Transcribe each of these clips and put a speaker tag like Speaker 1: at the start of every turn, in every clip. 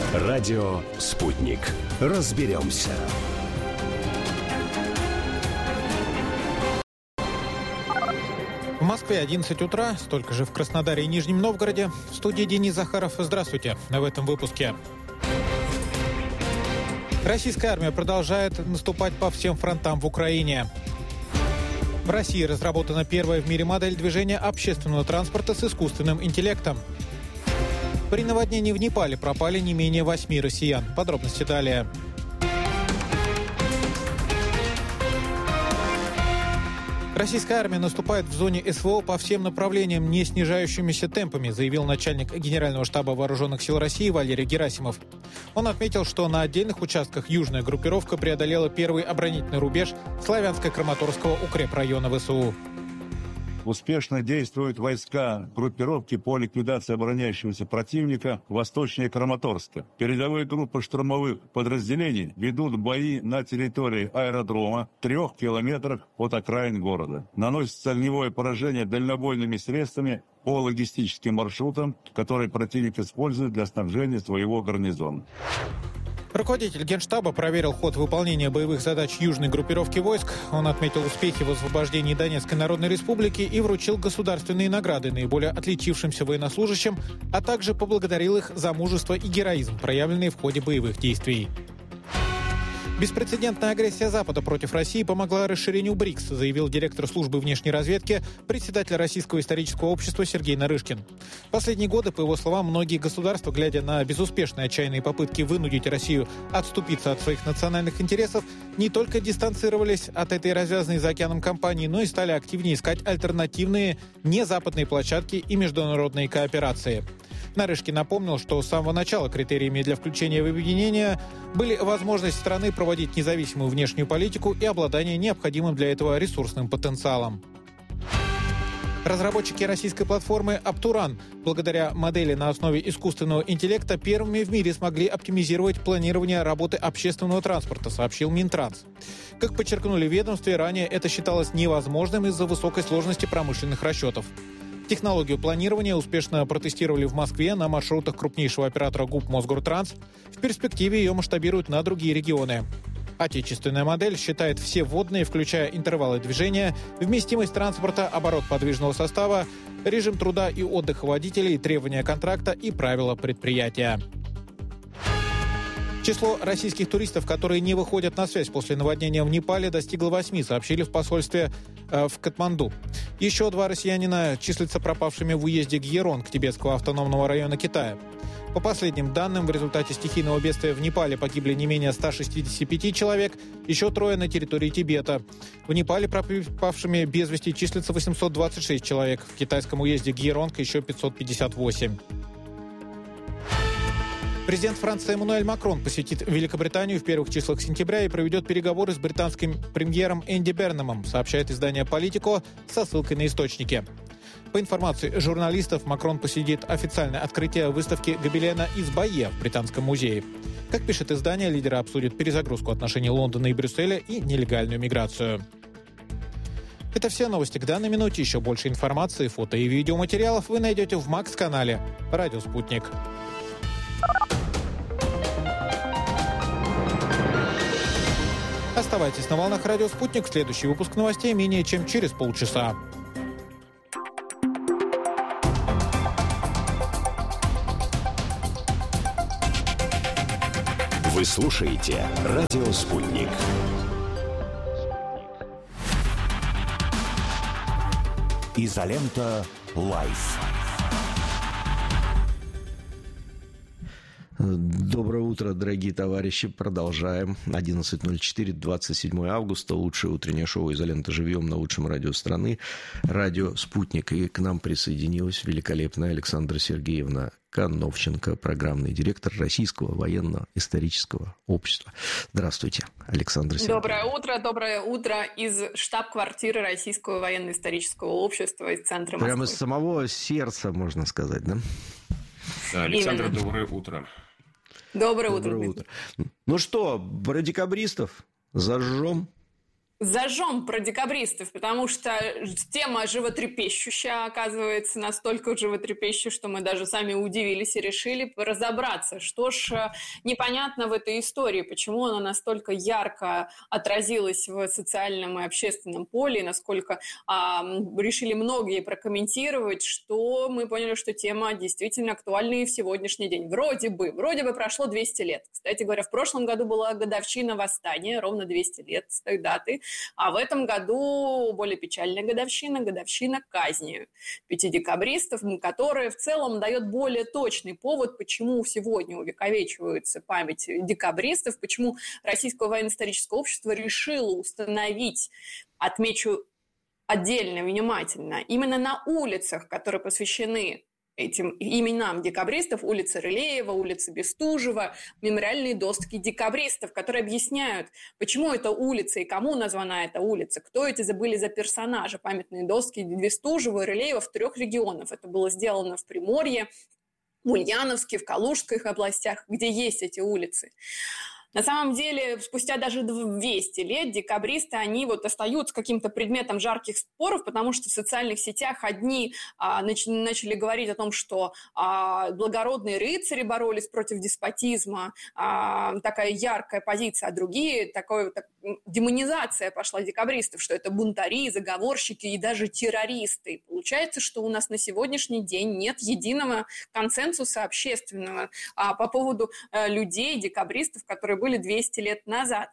Speaker 1: Радио «Спутник». Разберемся.
Speaker 2: В Москве 11 утра, столько же в Краснодаре и Нижнем Новгороде. В студии Денис Захаров. Здравствуйте. В этом выпуске. Российская армия продолжает наступать по всем фронтам в Украине. В России разработана первая в мире модель движения общественного транспорта с искусственным интеллектом. При наводнении в Непале пропали не менее 8 россиян. Подробности далее. Российская армия наступает в зоне СВО по всем направлениям не снижающимися темпами, заявил начальник Генерального штаба Вооруженных сил России Валерий Герасимов. Он отметил, что на отдельных участках южная группировка преодолела первый оборонительный рубеж Славянско-Краматорского укрепрайона ВСУ.
Speaker 3: Успешно действуют войска группировки по ликвидации обороняющегося противника восточнее Краматорска. Передовые группы штурмовых подразделений ведут бои на территории аэродрома в 3 километрах от окраин города. Наносится огневое поражение дальнобойными средствами по логистическим маршрутам, которые противник использует для снабжения своего гарнизона.
Speaker 2: Руководитель Генштаба проверил ход выполнения боевых задач южной группировки войск. Он отметил успехи в освобождении Донецкой Народной Республики и вручил государственные награды наиболее отличившимся военнослужащим, а также поблагодарил их за мужество и героизм, проявленные в ходе боевых действий. Беспрецедентная агрессия Запада против России помогла расширению БРИКС, заявил директор службы внешней разведки, председатель Российского исторического общества Сергей Нарышкин. В последние годы, по его словам, многие государства, глядя на безуспешные отчаянные попытки вынудить Россию отступиться от своих национальных интересов, не только дистанцировались от этой развязанной за океаном кампании, но и стали активнее искать альтернативные незападные площадки и международные кооперации. Нарышкин напомнил, что с самого начала критериями для включения в объединение были возможность страны проводить независимую внешнюю политику и обладание необходимым для этого ресурсным потенциалом. Разработчики российской платформы «Аптуран» благодаря модели на основе искусственного интеллекта первыми в мире смогли оптимизировать планирование работы общественного транспорта, сообщил Минтранс. Как подчеркнули в ведомстве, ранее это считалось невозможным из-за высокой сложности промышленных расчетов. Технологию планирования успешно протестировали в Москве на маршрутах крупнейшего оператора ГУП «Мосгортранс». В перспективе ее масштабируют на другие регионы. Отечественная модель считает все вводные, включая интервалы движения, вместимость транспорта, оборот подвижного состава, режим труда и отдыха водителей, требования контракта и правила предприятия. Число российских туристов, которые не выходят на связь после наводнения в Непале, достигло 8, сообщили в посольстве в Катманду. Еще 2 россиянина числятся пропавшими в уезде Гьеронг Тибетского автономного района Китая. По последним данным, в результате стихийного бедствия в Непале погибли не менее 165 человек, еще 3 на территории Тибета. В Непале пропавшими без вести числится 826 человек, в китайском уезде Гьеронг еще 558. Президент Франции Эммануэль Макрон посетит Великобританию в первых числах сентября и проведет переговоры с британским премьером Энди Бернамом, сообщает издание «Политико» со ссылкой на источники. По информации журналистов, Макрон посетит официальное открытие выставки гобелена из Байе в Британском музее. Как пишет издание, лидеры обсудят перезагрузку отношений Лондона и Брюсселя и нелегальную миграцию. Это все новости к данной минуте. Еще больше информации, фото и видеоматериалов вы найдете в Макс-канале «Радио Спутник». Оставайтесь на волнах «Радио Спутник». Следующий выпуск новостей менее чем через полчаса.
Speaker 1: Вы слушаете «Радио Спутник». Изолента Лайф.
Speaker 4: Доброе утро, дорогие товарищи. Продолжаем. 11.04, 27 августа. Лучшее утреннее шоу «Изолента. Живьем» на лучшем радио страны. Радио «Спутник». И к нам присоединилась великолепная Александра Сергеевна Коновченко, программный директор Российского военно-исторического общества. Здравствуйте, Александра Сергеевна.
Speaker 5: Доброе утро из штаб-квартиры Российского военно-исторического общества из центра Москвы.
Speaker 4: Прямо из самого сердца, можно сказать, да?
Speaker 6: Да, Александра,
Speaker 5: Именно.
Speaker 6: доброе утро.
Speaker 5: Доброе утро.
Speaker 4: Ну что, про декабристов зажжем?
Speaker 5: зажжем про декабристов, потому что тема животрепещущая, оказывается, настолько животрепещущая, что мы даже сами удивились и решили разобраться, что ж непонятно в этой истории, почему она настолько ярко отразилась в социальном и общественном поле, и насколько решили многие прокомментировать, что мы поняли, что тема действительно актуальна и в сегодняшний день. Вроде бы прошло 200 лет. Кстати говоря, в прошлом году была годовщина восстания, ровно 200 лет с той даты. А в этом году более печальная годовщина казни 5 декабристов, которая в целом дает более точный повод, почему сегодня увековечивается память декабристов, почему Российское военно-историческое общество решило установить, отмечу отдельно, внимательно, именно на улицах, которые посвящены этим именам декабристов, улица Рылеева, улица Бестужева, мемориальные доски декабристов, которые объясняют, почему эта улица и кому названа эта улица, кто эти были за персонажи. Памятные доски Бестужева и Рылеева в 3 регионах. Это было сделано в Приморье, в Ульяновске, в Калужских областях, где есть эти улицы. На самом деле, спустя даже 200 лет декабристы, они вот остаются каким-то предметом жарких споров, потому что в социальных сетях одни начали говорить о том, что благородные рыцари боролись против деспотизма, такая яркая позиция, а другие, демонизация пошла декабристов, что это бунтари, заговорщики и даже террористы. И получается, что у нас на сегодняшний день нет единого консенсуса общественного по поводу людей, декабристов, которые были 200 лет назад.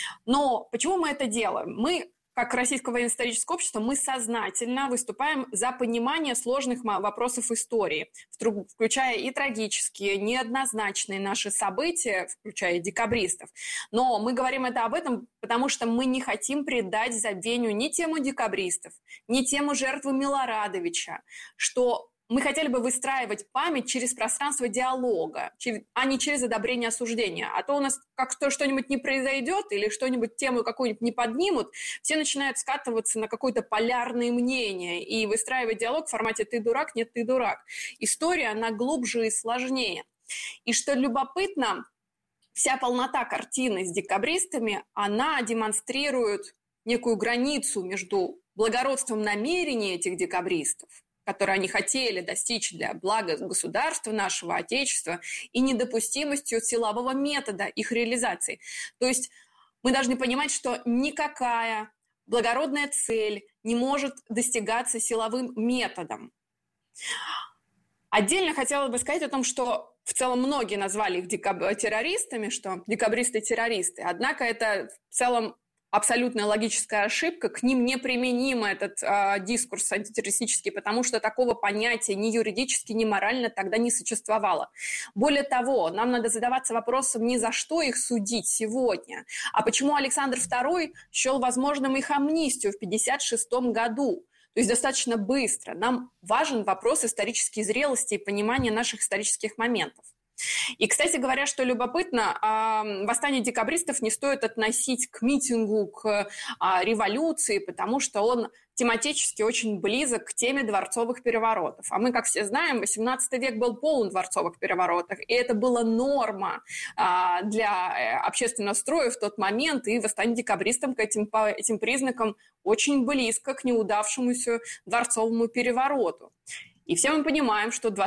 Speaker 5: Но почему мы это делаем? Мы, как Российское военно-историческое общество, мы сознательно выступаем за понимание сложных вопросов истории, включая и трагические, неоднозначные наши события, включая декабристов. Но мы говорим об этом, потому что мы не хотим придать забвению ни тему декабристов, ни тему жертвы Милорадовича, что мы хотели бы выстраивать память через пространство диалога, а не через одобрение осуждения. А то у нас как-то что-нибудь не произойдет или что-нибудь, тему какую-нибудь не поднимут, все начинают скатываться на какое-то полярное мнение и выстраивать диалог в формате «ты дурак, нет, ты дурак». История, она глубже и сложнее. И что любопытно, вся полнота картины с декабристами, она демонстрирует некую границу между благородством намерений этих декабристов, которые они хотели достичь для блага государства нашего, Отечества, и недопустимостью силового метода их реализации. То есть мы должны понимать, что никакая благородная цель не может достигаться силовым методом. Отдельно хотела бы сказать о том, что в целом многие назвали их террористами, что декабристы-террористы. Однако это в целом абсолютная логическая ошибка, к ним неприменим этот дискурс антитеррористический, потому что такого понятия ни юридически, ни морально тогда не существовало. Более того, нам надо задаваться вопросом не за что их судить сегодня, а почему Александр II счел возможным их амнистию в 1956 году. То есть достаточно быстро. Нам важен вопрос исторической зрелости и понимания наших исторических моментов. И, кстати говоря, что любопытно, восстание декабристов не стоит относить к митингу, к революции, потому что он тематически очень близок к теме дворцовых переворотов. А мы, как все знаем, XVIII век был полон дворцовых переворотов, и это была норма для общественного строя в тот момент, и восстание декабристам к этим признакам очень близко к неудавшемуся дворцовому перевороту. И все мы понимаем, что к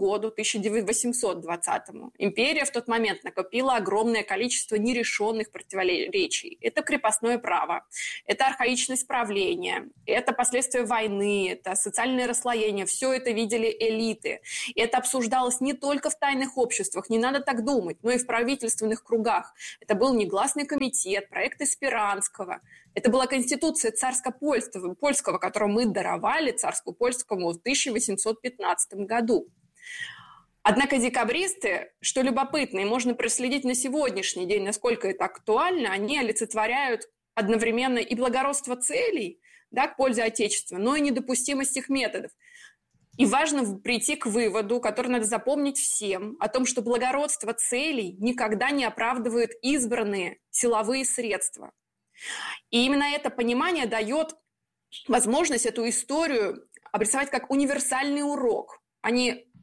Speaker 5: 1820-му империя в тот момент накопила огромное количество нерешенных противоречий. Это крепостное право, это архаичность правления, это последствия войны, это социальное расслоение. Все это видели элиты. И это обсуждалось не только в тайных обществах, не надо так думать, но и в правительственных кругах. Это был негласный комитет, проект Спиранского. Это была конституция царско-польского, которую мы даровали царско-польскому в 1815 году. Однако декабристы, что любопытно, и можно проследить на сегодняшний день, насколько это актуально, они олицетворяют одновременно и благородство целей, да, к пользе Отечества, но и недопустимость их методов. И важно прийти к выводу, который надо запомнить всем, о том, что благородство целей никогда не оправдывает избранные силовые средства. И именно это понимание дает возможность эту историю обрисовать как универсальный урок, а не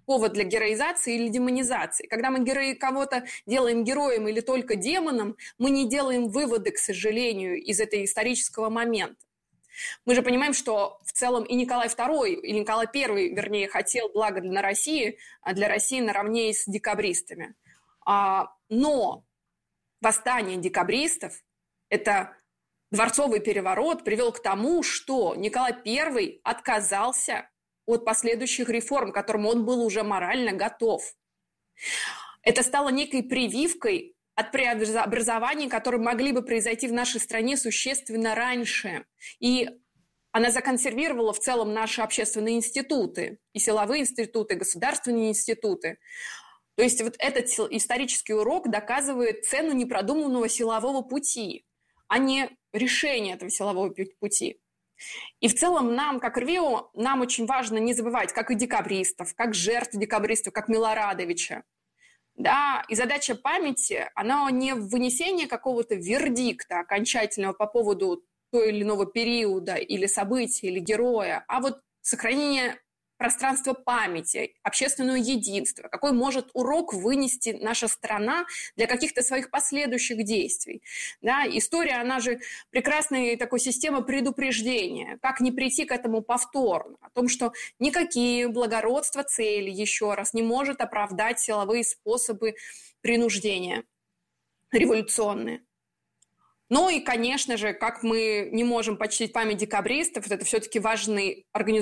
Speaker 5: повод для героизации или демонизации. Когда мы кого-то делаем героем или только демоном, мы не делаем выводы, к сожалению, из этого исторического момента. Мы же понимаем, что в целом и Николай II, и Николай I, вернее, хотел блага для России наравне с декабристами. Но восстание декабристов, это дворцовый переворот, привел к тому, что Николай I отказался от последующих реформ, к которым он был уже морально готов. Это стало некой прививкой от преобразований, которые могли бы произойти в нашей стране существенно раньше. И она законсервировала в целом наши общественные институты, и силовые институты, и государственные институты. То есть вот этот исторический урок доказывает цену непродуманного силового пути, а не решение этого силового пути. И в целом нам, как РВИО, нам очень важно не забывать, как и декабристов, как жертв декабристов, как Милорадовича. Да, и задача памяти, она не вынесение какого-то вердикта окончательного по поводу того или иного периода или события, или героя, а вот сохранение пространства памяти, общественного единства, какой может урок вынести наша страна для каких-то своих последующих действий. Да, история, она же прекрасная такая система предупреждения, как не прийти к этому повторно, о том, что никакие благородства цели, еще раз, не может оправдать силовые способы принуждения революционные. Ну и, конечно же, как мы не можем почтить память декабристов, это все-таки важное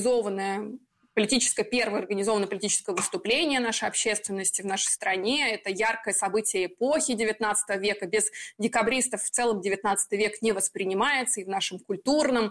Speaker 5: первое организованное политическое выступление нашей общественности в нашей стране. Это яркое событие эпохи XIX века. Без декабристов в целом XIX век не воспринимается. И в нашем культурной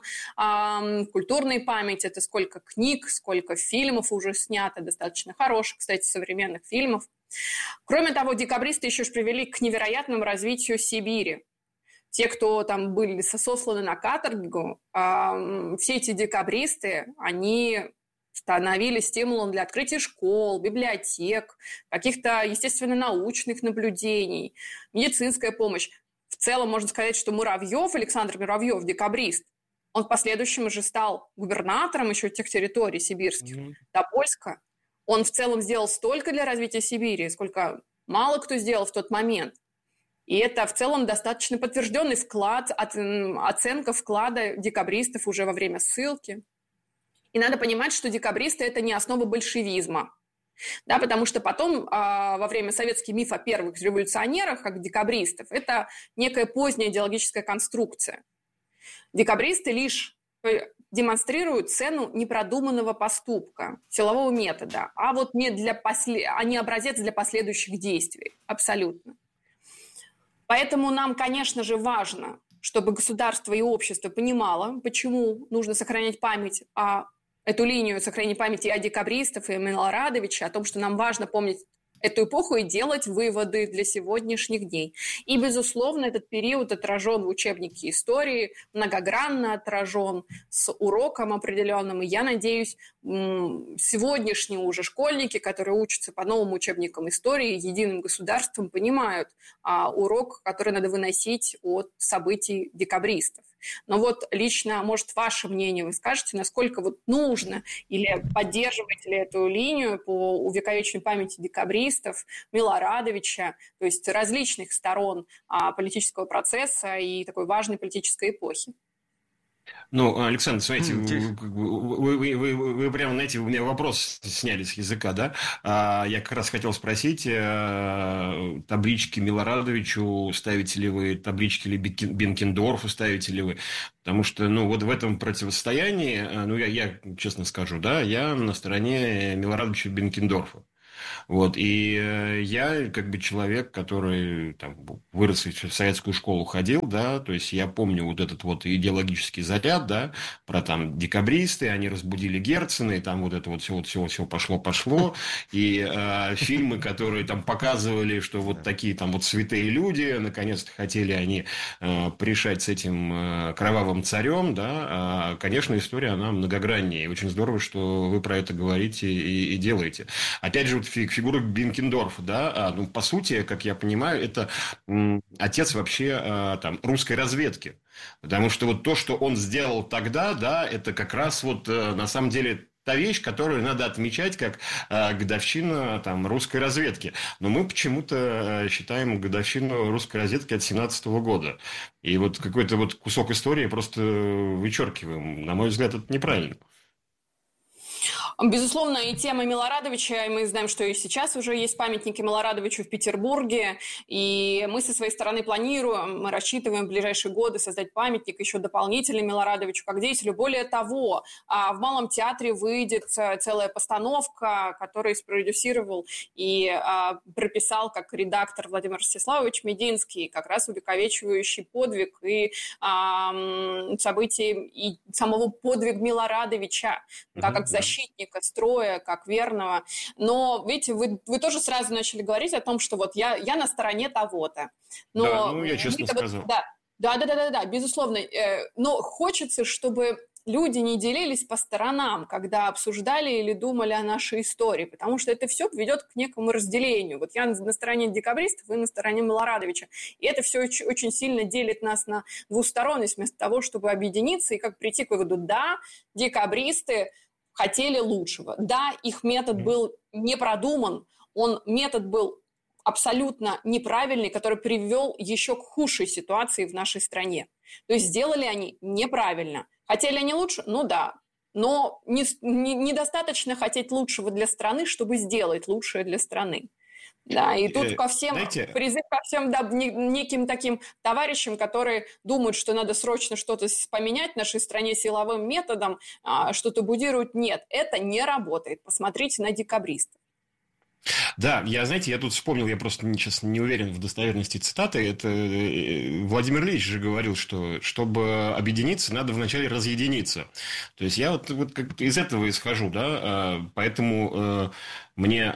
Speaker 5: памяти это сколько книг, сколько фильмов уже снято, достаточно хороших, кстати, современных фильмов. Кроме того, декабристы еще привели к невероятному развитию Сибири. Те, кто там были сосланы на каторгу, все эти декабристы, они становились стимулом для открытия школ, библиотек, каких-то, естественно, научных наблюдений, медицинская помощь. В целом можно сказать, что Александр Муравьев, декабрист, он в последующем уже стал губернатором еще тех территорий сибирских, Тобольска. Он в целом сделал столько для развития Сибири, сколько мало кто сделал в тот момент. И это в целом достаточно подтвержденный вклад, оценка вклада декабристов уже во время ссылки. И надо понимать, что декабристы – это не основа большевизма. Да, потому что потом, во время советский миф о первых революционерах, как декабристов, это некая поздняя идеологическая конструкция. Декабристы лишь демонстрируют цену непродуманного поступка, силового метода, а вот не образец для последующих действий. Абсолютно. Поэтому нам, конечно же, важно, чтобы государство и общество понимало, почему нужно сохранять память эту линию сохранения памяти и о декабристов, и о Милорадовиче, о том, что нам важно помнить эту эпоху и делать выводы для сегодняшних дней. И, безусловно, этот период отражен в учебнике истории, многогранно отражен, с уроком определенным. И я надеюсь, сегодняшние уже школьники, которые учатся по новым учебникам истории, единым государством, понимают урок, который надо выносить от событий декабристов. Но вот лично, может, ваше мнение, вы скажете, насколько вот нужно или поддерживать ли эту линию по увековечению памяти декабристов, Милорадовича, то есть различных сторон политического процесса и такой важной политической эпохи?
Speaker 6: Ну, Александр, смотрите, вы прямо, знаете, у меня вопрос сняли с языка, да? Я как раз хотел спросить, таблички Милорадовичу ставите ли вы, таблички ли Бенкендорфу ставите ли вы? Потому что, ну, вот в этом противостоянии, ну, я честно скажу, да, я на стороне Милорадовича Бенкендорфа. Вот, и я как бы человек, который там вырос в советскую школу ходил, да, то есть я помню вот этот вот идеологический заряд, да, про там декабристы, они разбудили Герцена, и там вот это вот все пошло, и фильмы, которые там показывали, что вот такие там вот святые люди, наконец-то хотели они порешать с этим кровавым царем, да, конечно, история, она многограннее, и очень здорово, что вы про это говорите и делаете. Опять же, вот фигура Бенкендорфа, да, ну, по сути, как я понимаю, это отец вообще там русской разведки. Потому что вот то, что он сделал тогда, да, это как раз вот на самом деле та вещь, которую надо отмечать как годовщину там, русской разведки. Но мы почему-то считаем годовщину русской разведки от 17 года. И вот какой-то вот кусок истории просто вычеркиваем. На мой взгляд, это неправильно.
Speaker 5: Безусловно, и тема Милорадовича, и мы знаем, что и сейчас уже есть памятники Милорадовичу в Петербурге, и мы со своей стороны планируем, мы рассчитываем в ближайшие годы создать памятник еще дополнительный Милорадовичу как деятелю. Более того, в Малом театре выйдет целая постановка, которую спродюсировал и прописал как редактор Владимир Ростиславович Мединский, как раз увековечивающий подвиг и события, и самого подвига Милорадовича, как защитника строя, как верного. Но, видите, вы тоже сразу начали говорить о том, что вот я на стороне того-то. Но
Speaker 6: да, ну, я честно сказал.
Speaker 5: Да, безусловно. Но хочется, чтобы люди не делились по сторонам, когда обсуждали или думали о нашей истории, потому что это все ведет к некому разделению. Вот я на стороне декабристов, вы на стороне Милорадовича. И это все очень, очень сильно делит нас на двусторонность, вместо того, чтобы объединиться и как прийти к выводу, да, декабристы хотели лучшего. Да, их метод был не продуман, метод был абсолютно неправильный, который привел еще к худшей ситуации в нашей стране. То есть сделали они неправильно. Хотели они лучше? Ну да. Но недостаточно хотеть лучшего для страны, чтобы сделать лучшее для страны. Да, и тут ко всем, призыв ко всем неким таким товарищам, которые думают, что надо срочно что-то поменять в нашей стране силовым методом, что-то будируют. Нет, это не работает. Посмотрите на декабристов.
Speaker 6: Да, я тут вспомнил, я просто сейчас не уверен в достоверности цитаты. Это Владимир Ильич же говорил, что чтобы объединиться, надо вначале разъединиться. То есть я вот как из этого исхожу, да, поэтому мне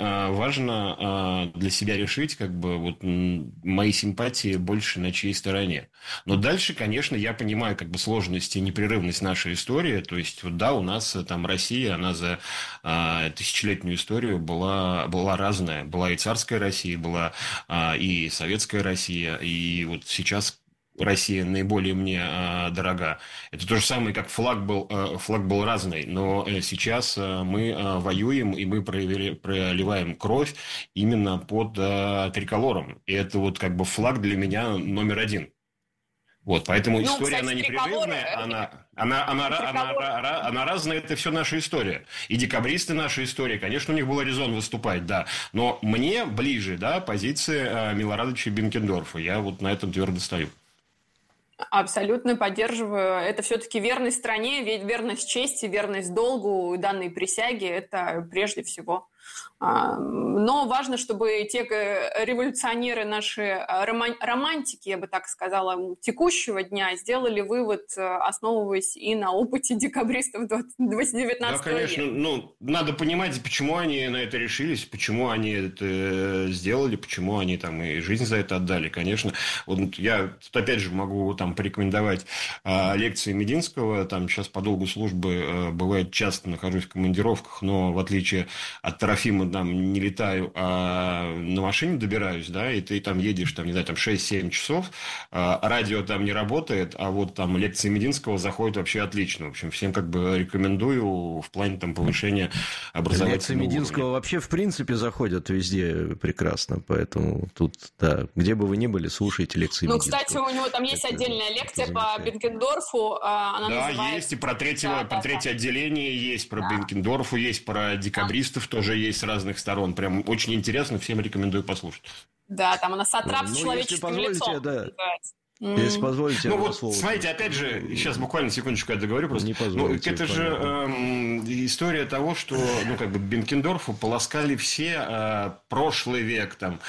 Speaker 6: важно для себя решить, как бы вот мои симпатии больше на чьей стороне. Но дальше, конечно, я понимаю как бы сложность и непрерывность нашей истории. То есть, вот, да, у нас там Россия, она за тысячелетнюю историю была разная. Была и царская Россия, была и советская Россия, и вот сейчас Россия наиболее мне дорога. Это то же самое, как флаг был разный, но сейчас мы воюем, и мы проливаем кровь именно под триколором. И это вот как бы флаг для меня номер один. Вот, поэтому история, кстати, она непрерывная, она разная, это все наша история. И декабристы наша история, конечно, у них был резон выступать, да. Но мне ближе, да, позиция Милорадовича и Бенкендорфа. Я вот на этом твердо стою.
Speaker 5: Абсолютно поддерживаю. Это все-таки верность стране, ведь верность чести, верность долгу, данной присяге – это прежде всего. Но важно, чтобы те революционеры, наши романтики, я бы так сказала, текущего дня, сделали вывод, основываясь и на опыте декабристов 19 века.
Speaker 6: Да, конечно. Ну, надо понимать, почему они на это решились, почему они это сделали, почему они там и жизнь за это отдали. Конечно, вот я тут опять же могу там порекомендовать лекции Мединского. Там сейчас по долгу службы бывает часто нахожусь в командировках, но в отличие от Трофима там не летаю, а на машине добираюсь, да, и ты там едешь, там, не знаю, там 6-7 часов, радио там не работает, а вот там лекции Мединского заходят вообще отлично. В общем, всем как бы рекомендую в плане там повышения образовательного
Speaker 4: лекции Мединского уровня. Вообще, в принципе, заходят везде прекрасно, поэтому тут, да, где бы вы ни были, слушайте лекции Мединского.
Speaker 5: Ну, кстати, у него там есть отдельная лекция по Бенкендорфу, она называется...
Speaker 6: Да, есть, и про третье отделение есть, про Бенкендорфу есть, про декабристов тоже есть с разных сторон. Прям очень интересно, всем рекомендую послушать.
Speaker 5: Да, там она «Сотрап с человеческим лицом».
Speaker 4: Да. Если позволите,
Speaker 6: ну вот, смотрите, опять же, сейчас буквально секундочку я договорю просто.
Speaker 4: Не позволите.
Speaker 6: Это же история того, что, ну, как бы Бенкендорфу полоскали все прошлый век, там,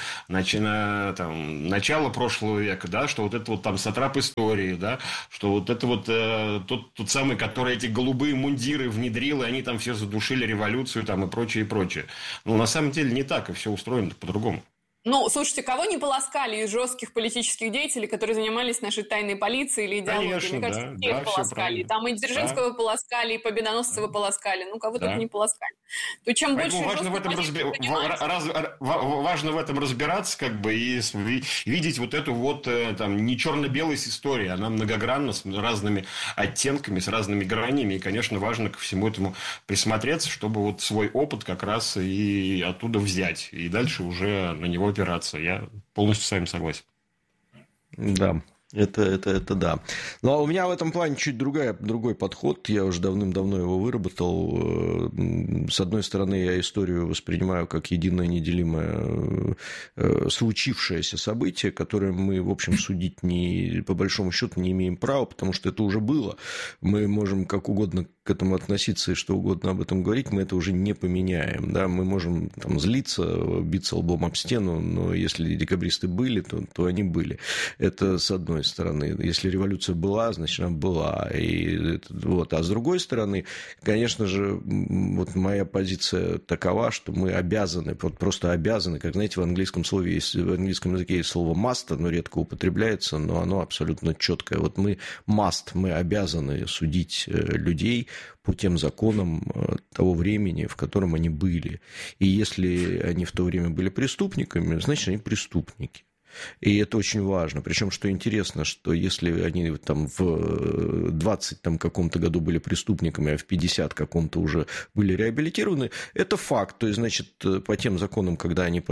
Speaker 6: начало прошлого века, да, что вот это вот там сатрап истории, да, что вот это вот тот самый, который эти голубые мундиры внедрил, и они там все задушили революцию там и прочее, и прочее. Но на самом деле не так, и все устроено по-другому.
Speaker 5: Ну, слушайте, кого не полоскали из жестких политических деятелей, которые занимались нашей тайной полицией или идеологией?
Speaker 6: Конечно,
Speaker 5: Мне кажется,
Speaker 6: да,
Speaker 5: всех
Speaker 6: да, все
Speaker 5: полоскали.
Speaker 6: правильно.
Speaker 5: Там и Дзержинского полоскали, и Победоносцева полоскали. Ну, кого только не полоскали. То чем
Speaker 6: Поэтому
Speaker 5: больше
Speaker 6: важно в этом разбираться, как бы, и видеть вот эту вот там не черно-белая история, она многогранна, с разными оттенками, с разными гранями, и, конечно, важно ко всему этому присмотреться, чтобы вот свой опыт как раз и оттуда взять, и дальше уже на него опираться. Я полностью с вами согласен.
Speaker 4: Да. Это да. Ну, а у меня в этом плане чуть другой подход. Я уже давным-давно его выработал. С одной стороны, я историю воспринимаю как единое неделимое случившееся событие, которое мы, в общем, судить по большому счету не имеем права, потому что это уже было. Мы можем как угодно к этому относиться и что угодно об этом говорить, мы это уже не поменяем. Да? Мы можем там злиться, биться лбом об стену, но если декабристы были, то они были. Это с одной стороны. Если революция была, значит, она была. Вот. А с другой стороны, конечно же, вот моя позиция такова, что мы обязаны, вот просто обязаны, как, знаете, в английском языке есть слово must, оно редко употребляется, но оно абсолютно четкое. Вот мы обязаны судить людей по тем законам того времени, в котором они были. И если они в то время были преступниками, значит, они преступники. И это очень важно. Причем, что интересно, что если они там в 20 там, каком-то году были преступниками, а в 50 каком-то уже были реабилитированы, это факт. То есть, значит, по тем законам, когда они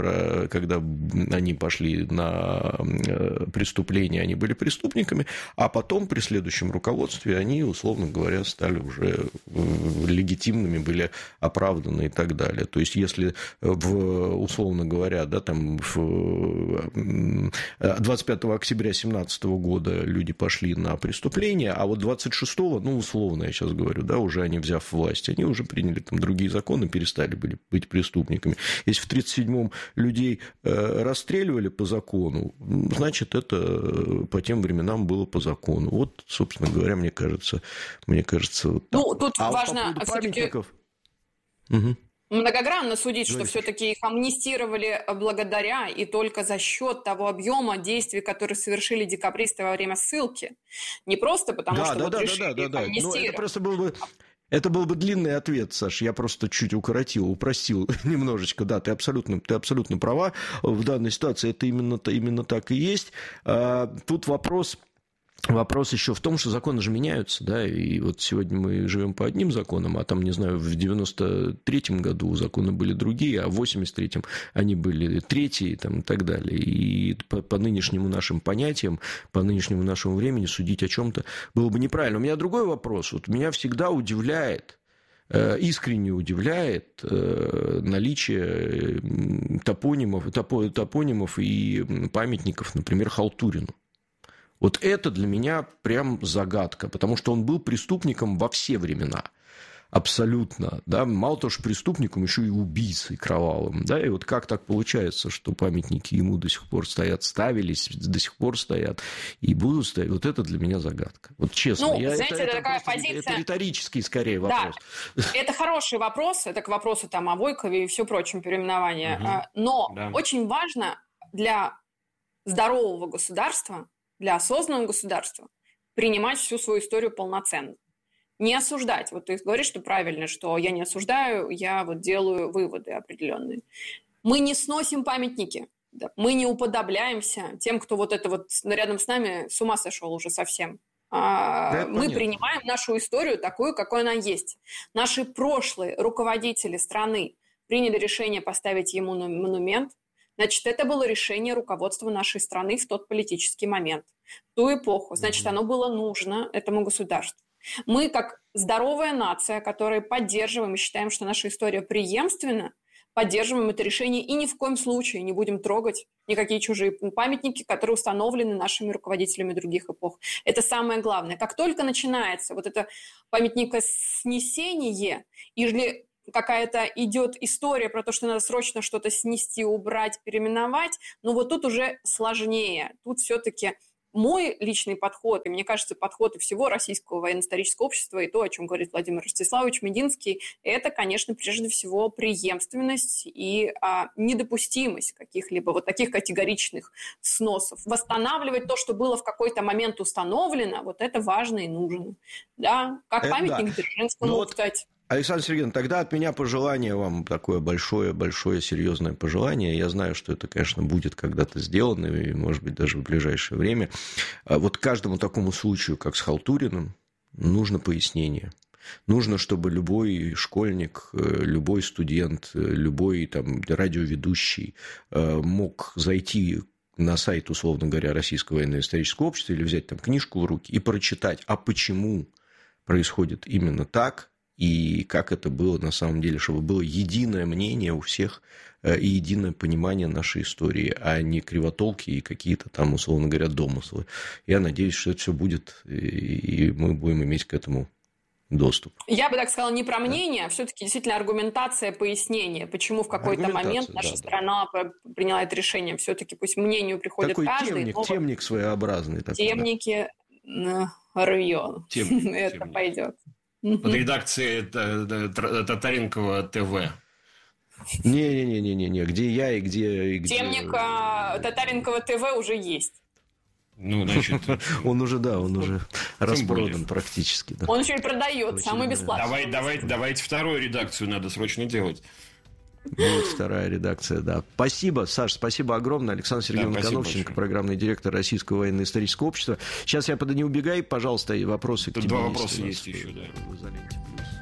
Speaker 4: пошли на преступления, они были преступниками, а потом при следующем руководстве они, условно говоря, стали уже легитимными, были оправданы и так далее. То есть, если условно говоря, да, там 25 октября 2017 года люди пошли на преступление, а вот 26-го, ну, условно я сейчас говорю, да, уже они, взяв власть, они уже приняли там другие законы, перестали быть преступниками. Если в 1937-м людей расстреливали по закону, значит, это по тем временам было по закону. Вот, собственно говоря, мне кажется вот так.
Speaker 5: Ну, тут важно
Speaker 4: по памятников...
Speaker 5: Многогранно судить, что все-таки их амнистировали благодаря и только за счет того объема действий, которые совершили декабристы во время ссылки. Не просто потому, что решили их амнистировать.
Speaker 4: Это был бы длинный ответ, Саш. Я просто чуть упростил немножечко. Да, ты абсолютно права. В данной ситуации это именно так и есть. Тут вопрос еще в том, что законы же меняются, да, и вот сегодня мы живем по одним законам, а там, не знаю, в 93-м году законы были другие, а в 83-м они были третьи, там, и так далее. И по нынешним нашим понятиям, по нынешнему нашему времени судить о чем-то было бы неправильно. У меня другой вопрос. Вот меня всегда искренне удивляет наличие топонимов и памятников, например, Халтурину. Вот это для меня прям загадка, потому что он был преступником во все времена. Абсолютно. Да? Мало того, что преступником, еще и убийцей кровавым. Да? И вот как так получается, что памятники ему до сих пор ставились, до сих пор стоят и будут стоять. Вот это для меня загадка. Вот честно.
Speaker 5: Знаете, это такая позиция...
Speaker 4: Это риторический, скорее, вопрос.
Speaker 5: Да, это хороший вопрос. Это к вопросу там, о Войкове и все прочем переименования. Но очень важно для здорового государства, для осознанного государства принимать всю свою историю полноценно. Не осуждать. Вот ты говоришь, что правильно, что я не осуждаю, я вот делаю выводы определенные. Мы не сносим памятники, да, мы не уподобляемся тем, кто вот это вот рядом с нами с ума сошел уже совсем. Мы принимаем нашу историю такую, какой она есть. Наши прошлые руководители страны приняли решение поставить ему монумент. Значит, это было решение руководства нашей страны в тот политический момент, в ту эпоху. Значит, оно было нужно этому государству. Мы, как здоровая нация, которая поддерживаем и считаем, что наша история преемственна, поддерживаем это решение и ни в коем случае не будем трогать никакие чужие памятники, которые установлены нашими руководителями других эпох. Это самое главное. Как только начинается вот это памятникоснесение, или какая-то идет история про то, что надо срочно что-то снести, убрать, переименовать, но вот тут уже сложнее. Тут все-таки мой личный подход, и мне кажется, подход и всего Российского военно-исторического общества, и то, о чем говорит Владимир Ростиславович Мединский, это, конечно, прежде всего преемственность и недопустимость каких-либо вот таких категоричных сносов. Восстанавливать то, что было в какой-то момент установлено, вот это важно и нужно. Да? Как памятник Дзержинскому, кстати.
Speaker 4: Александр Сергеевич, тогда от меня пожелание вам, такое большое, серьезное пожелание. Я знаю, что это, конечно, будет когда-то сделано, и, может быть, даже в ближайшее время. Вот каждому такому случаю, как с Халтуриным, нужно пояснение. Нужно, чтобы любой школьник, любой студент, любой там радиоведущий мог зайти на сайт, условно говоря, Российского военно-исторического общества или взять там книжку в руки и прочитать, а почему происходит именно так, и как это было на самом деле, чтобы было единое мнение у всех и единое понимание нашей истории, а не кривотолки и какие-то там, условно говоря, домыслы. Я надеюсь, что это все будет, и мы будем иметь к этому доступ.
Speaker 5: Я бы так сказала, не про мнение, а все-таки действительно аргументация, пояснение, почему в какой-то момент наша страна приняла это решение. Все-таки пусть мнению приходит
Speaker 4: такой
Speaker 5: каждый.
Speaker 4: Темник своеобразный.
Speaker 5: Темники рвем. Это пойдет.
Speaker 6: Под редакцией Татаринкова ТВ.
Speaker 4: Не-не-не, где я и где...
Speaker 5: Темник Татаринкова ТВ уже есть.
Speaker 6: Ну, значит...
Speaker 4: Он уже распродан практически. Да.
Speaker 5: Он еще и продает, самый бесплатный.
Speaker 6: Давайте вторую редакцию надо срочно делать.
Speaker 4: Вот вторая редакция, да. Спасибо, Саш, спасибо огромное. Александр Сергеевич Коновченко, программный директор Российского военно-исторического общества. Сейчас я не убегай, пожалуйста, и вопросы к тебе.
Speaker 6: Тут два вопроса есть еще, да.
Speaker 4: В «Изоленте плюс».